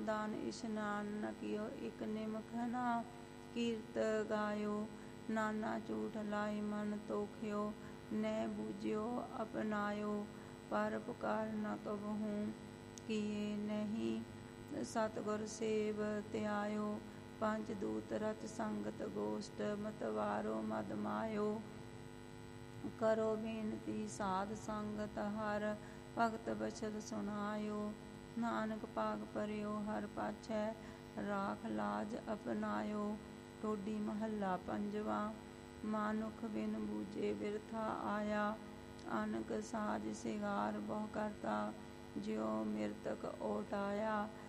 दान इशनान न कियो, इक निमखना कीर्त गायो। नाना झूठ लाई मन तोख्यो, न बूझ्यो अपनायो। परोपकार न कबहूँ किए, नहीं सतगुर सेव त्यायो। पंच दूत रथ संगत गोष्ठ, मतवारो मद मायो। करो बेनती साध संगत हर, भगत बचन सुनायो। नानक पाग परियो हर पाछै, राख लाज अपनायो। टोडी महला पंजवा। मानुख बिन बूझे बिरथा आया, अनक साज सिगार बहु करता, ज्यों मृतक ओटाया।